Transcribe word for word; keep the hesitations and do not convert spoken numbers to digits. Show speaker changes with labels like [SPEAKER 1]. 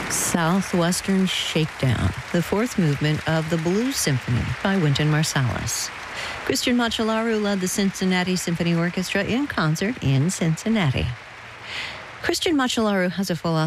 [SPEAKER 1] Southwestern Shakedown, the fourth movement of the Blues Symphony by Wynton Marsalis. Christian Macellaro led the Cincinnati Symphony Orchestra in concert in Cincinnati. Christian Macellaro has a philosophy